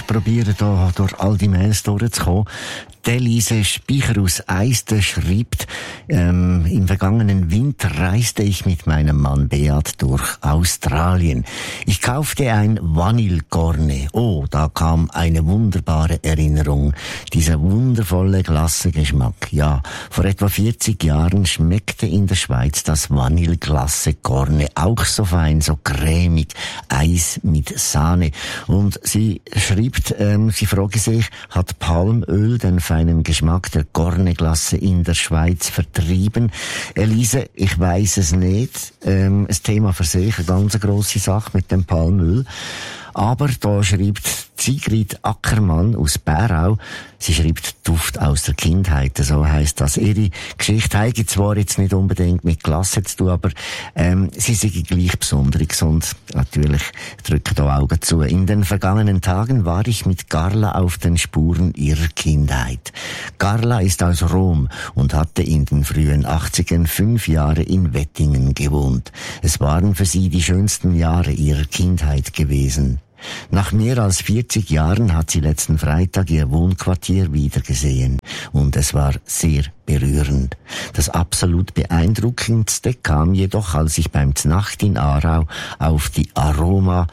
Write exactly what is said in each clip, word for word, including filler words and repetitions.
Ich probiere da durch all die Mails durchzukommen. Elise Speicher aus Eisten schreibt, ähm, im vergangenen Winter reiste ich mit meinem Mann Beat durch Australien. Ich kaufte ein Vanillegorne. Oh, da kam eine wunderbare Erinnerung. Dieser wundervolle Glassegeschmack. Ja, vor etwa vierzig Jahren schmeckte in der Schweiz das Vanilleglasse-Gorne auch so fein, so cremig, Eis mit Sahne. Und sie schreibt, ähm, sie frage sich, hat Palmöl den feinen Geschmack der Gorneglasse in der Schweiz vertrieben? Elise, ich weiss es nicht. Ähm, ein Thema für sich, eine ganz grosse Sache mit dem Palmöl. Aber da schreibt Sigrid Ackermann aus Bärau, sie schreibt Duft aus der Kindheit, so heisst das. Ihre Geschichte hat zwar jetzt nicht unbedingt mit Klasse zu tun, aber ähm, sie sind gleich Besonderes und natürlich drücken da Augen zu. In den vergangenen Tagen war ich mit Carla auf den Spuren ihrer Kindheit. Carla ist aus Rom und hatte in den frühen achtzigern fünf Jahre in Wettingen gewohnt. Es waren für sie die schönsten Jahre ihrer Kindheit gewesen. Nach mehr als vierzig Jahren hat sie letzten Freitag ihr Wohnquartier wiedergesehen und es war sehr berührend. Das absolut beeindruckendste kam jedoch, als ich beim Znacht in Aarau auf die Aroma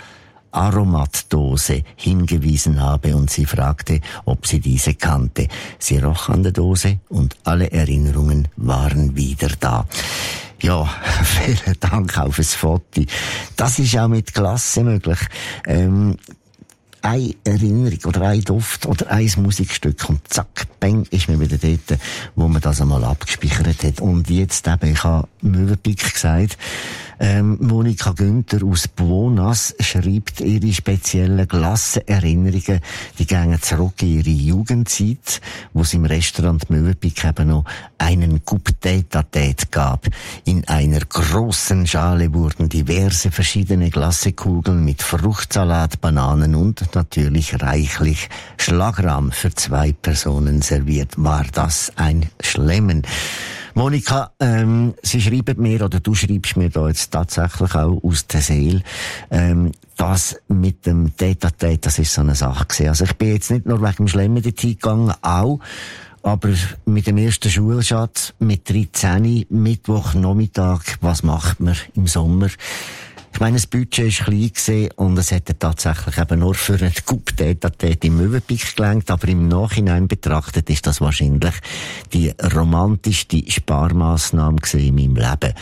Aromatdose hingewiesen habe und sie fragte, ob sie diese kannte. Sie roch an der Dose und alle Erinnerungen waren wieder da. Ja, vielen Dank auf das Foto. Das ist auch mit Klasse möglich. Ähm, eine Erinnerung oder ein Duft oder ein Musikstück und zack, bang, ist mir wieder dort, wo man das einmal abgespeichert hat. Und jetzt eben, ich habe Möwenpick gesagt, ähm, Monika Günther aus Buonas schreibt ihre speziellen Glassenerinnerungen, die gehen zurück in ihre Jugendzeit, wo es im Restaurant Möwenpick eben noch einen Coupe Tête-à-Tête gab. In einer großen Schale wurden diverse verschiedene Glassekugeln mit Fruchtsalat, Bananen und natürlich reichlich Schlagrahm für zwei Personen serviert. War das ein Schlemmen? Monika, ähm, Sie schreiben mir, oder du schreibst mir da jetzt tatsächlich auch aus der Seele, ähm, das mit dem Tête-à-Tête, das ist so eine Sache gewesen. Also ich bin jetzt nicht nur wegen dem Schlemmen dorthin gegangen, auch, aber mit dem ersten Schulschatz, mit dreizehn, Mittwochnachmittag, was macht man im Sommer? Ich meine, das Budget war klein gewesen und es hätte tatsächlich eben nur für einen Coupe Tête-à-Tête im Möwenpick gelangt, aber im Nachhinein betrachtet ist das wahrscheinlich die romantischste Sparmaßnahme gewesen in meinem Leben.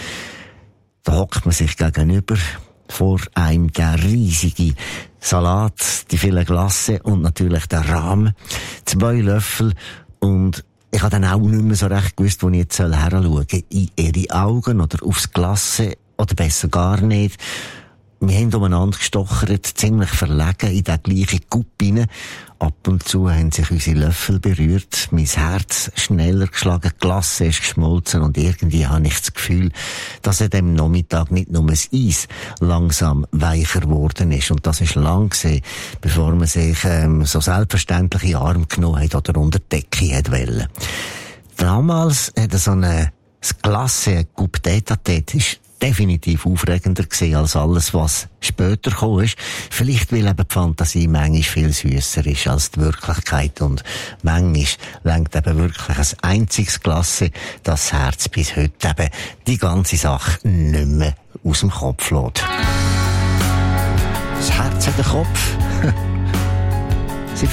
Da hockt man sich gegenüber, vor einem der riesige Salat, die vielen Glasse und natürlich der Rahm, zwei Löffel und ich habe dann auch nicht mehr so recht gewusst, wo ich jetzt heranschauen soll. In ihre Augen oder aufs Glasse oder besser gar nicht. Wir haben umeinander gestochert, ziemlich verlegen in den gleichen Coupe rein. Ab und zu haben sich unsere Löffel berührt, mein Herz schneller geschlagen, die Glasse ist geschmolzen und irgendwie habe ich das Gefühl, dass an dem Nachmittag nicht nur das Eis langsam weicher geworden ist. Und das ist lang gewesen, bevor man sich ähm, so selbstverständliche Arme genommen hat oder unter die Decke hat wollen. Damals hat so eine Glasse, Coupe Tête-à-Tête, ist definitiv aufregender gewesen als alles, was später gekommen ist. Vielleicht, weil eben die Fantasie manchmal viel süsser ist als die Wirklichkeit und manchmal lenkt eben wirklich ein einziges Glasse das Herz bis heute eben die ganze Sache nicht mehr aus dem Kopf lässt. Das Herz hat den Kopf.